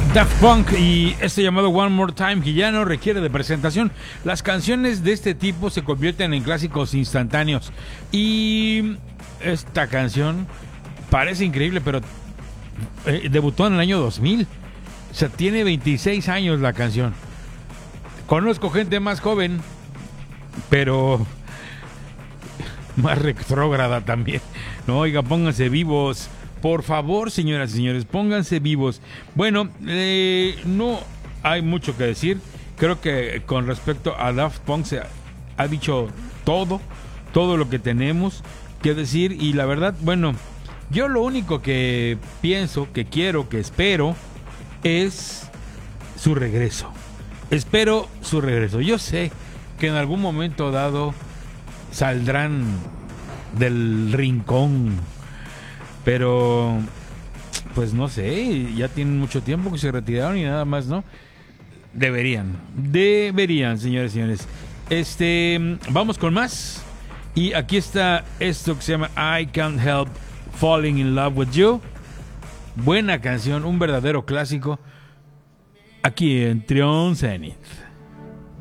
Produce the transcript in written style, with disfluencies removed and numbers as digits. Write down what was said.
Daft Punk y este llamado One More Time, que ya no requiere de presentación. Las canciones de este tipo se convierten en clásicos instantáneos. Y esta canción parece increíble, pero debutó en el año 2000. O sea, tiene 26 años la canción. Conozco gente más joven, pero más retrógrada también. No, oiga, pónganse vivos. Por favor, señoras y señores, pónganse vivos. Bueno, no hay mucho que decir. Creo que con respecto a Daft Punk se ha dicho todo lo que tenemos que decir. Y la verdad, bueno, yo lo único que pienso, que quiero, que espero, es su regreso. Espero su regreso. Yo sé que en algún momento dado saldrán del rincón, pero pues no sé, ya tienen mucho tiempo que se retiraron y nada más, ¿no? Deberían, señores y señores. Vamos con más. Y aquí está esto que se llama I Can't Help Falling in Love with You. Buena canción, un verdadero clásico. Aquí en Trion Zenith.